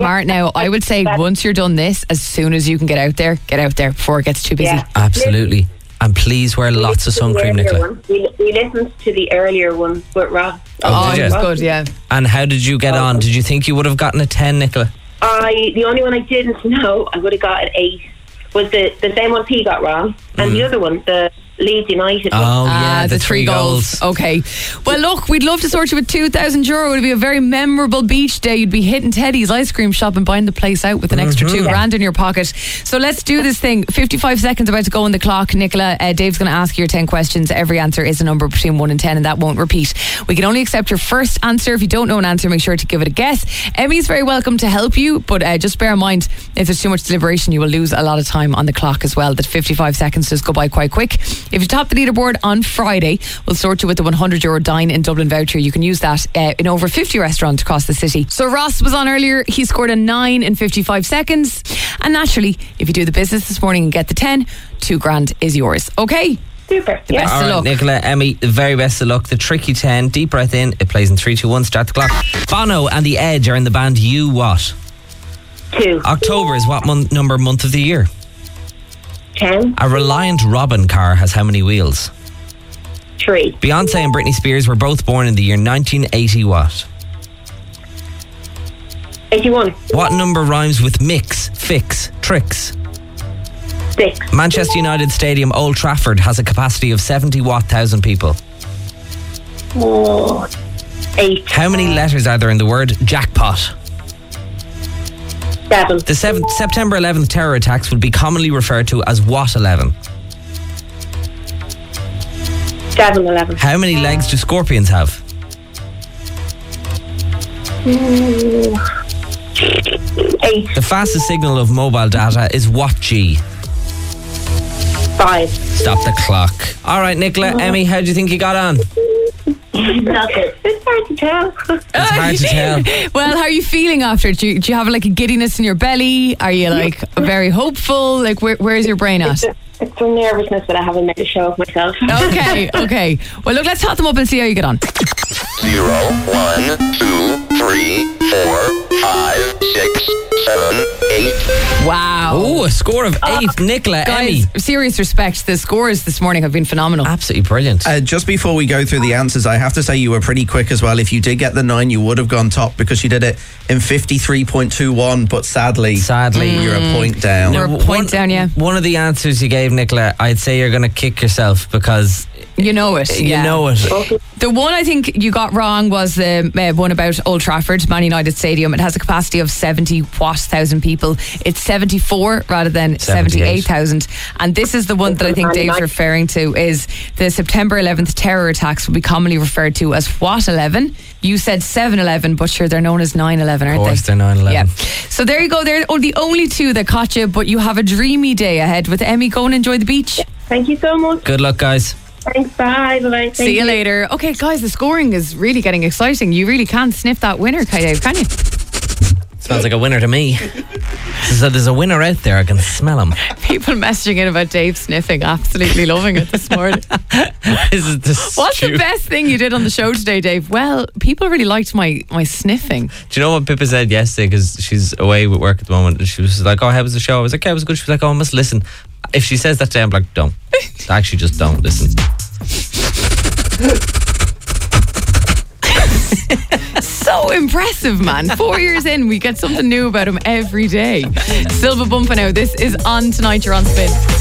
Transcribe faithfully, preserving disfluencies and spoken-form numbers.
smart now. I would say once you're done this, as soon as you can get out there, get out there before it gets too busy. Yeah. Absolutely. And please wear We lots of listened to the sun cream, earlier Nicola. one. We, we listened to the earlier one with Ross. Oh, Oh, did it you? was good, yeah. And how did you get on? Did you think you would have gotten a ten, Nicola? I the only one I didn't know I would have got an eight was the the same one P got wrong, and the other one, the Leeds United one. Oh, yeah, Ah, the, three goals. Okay. Well, look, we'd love to sort you with two thousand euro. It would be a very memorable beach day. You'd be hitting Teddy's ice cream shop and buying the place out with an extra two grand in your pocket. So let's do this thing. fifty-five seconds about to go on the clock. Nicola, uh, Dave's going to ask you your ten questions. Every answer is a number between one and ten, and that won't repeat. We can only accept your first answer. If you don't know an answer, make sure to give it a guess. Emmy's very welcome to help you, but uh, just bear in mind, if there's too much deliberation, you will lose a lot of time on the clock as well. That fifty-five seconds does go by quite quick. If you top the leaderboard on Friday, we'll sort you with the one hundred euro Dine in Dublin voucher. You can use that uh, in over fifty restaurants across the city. So Ross was on earlier. He scored a nine in fifty-five seconds. And naturally, if you do the business this morning and get the ten, two grand is yours. Okay? Super. The Yeah. best All of right, luck. Nicola, Emmy, the very best of luck. The tricky ten, deep breath in. It plays in three, two, one. Start the clock. Bono and The Edge are in the band You What? Two. October is what month, number month of the year? Ten. A Reliant Robin car has how many wheels? Three. Beyonce and Britney Spears were both born in the year nineteen eighty what? Eighty-one. What number rhymes with mix, fix, tricks? Six. Manchester United Stadium, Old Trafford, has a capacity of seventy what thousand people? Oh. Eight. How many letters are there in the word jackpot? Seven. The seventh, September eleventh terror attacks would be commonly referred to as what eleven? Seven. Eleven. How many legs do scorpions have? Eight. The fastest signal of mobile data is what G? Five. Stop the clock. All right, Nicola, Emmy, how do you think you got on? Nothing. It's hard to tell. It's hard to tell. Well, how are you feeling after it? Do you, do you have like a giddiness in your belly? Are you like very hopeful? Like where, where's your brain at? It's from nervousness that I haven't made a show of myself. Okay, okay. Well, look, let's tot them up and see how you get on. Zero, one, two, three, four, five, six, seven, eight. Wow. Oh, a score of eight. Nicola, Emmy. Guys, serious respect. The scores this morning have been phenomenal. Absolutely brilliant. Uh, just before we go through the answers, I have to say you were pretty quick as well. If you did get the nine, you would have gone top because you did it in fifty-three point two one. But sadly, Sadly. you're a point down. We're a One- point down, yeah. One of the answers you gave, Nicola, I'd say you're going to kick yourself because You know it. you yeah. know it. The one I think you got wrong was the uh, one about Old Trafford, Man United Stadium. It has a capacity of seventy what thousand people. It's seventy-four rather than seventy-eight thousand. And this is the one that I think Dave's referring to is the September eleventh terror attacks would be commonly referred to as what eleven? You said seven eleven, but sure, they're known as nine eleven, aren't Of course, they? they're nine eleven. Yeah. So there you go. They're the only two that caught you, but you have a dreamy day ahead with Emmy. Go and enjoy the beach. Thank you so much. Good luck, guys. Thanks. Bye. Bye. See you later. Okay, guys, the scoring is really getting exciting. You really can't sniff that winner, Kai Dave, can you? Smells like a winner to me. So there's a winner out there. I can smell him. People messaging in about Dave sniffing, absolutely loving it this morning. This is the What's the stu- best thing you did on the show today, Dave? Well, people really liked my, my sniffing. Do you know what Pippa said yesterday? Because she's away with work at the moment. And she was like, oh, how was the show? I was like, yeah, it was good. She was like, oh, I must listen. If she says that today, I'm like, don't. Actually, just don't listen. So impressive, man. Four years in, we get something new about him every day. Silva Bumpa now. This is On Tonight. You're on Spin.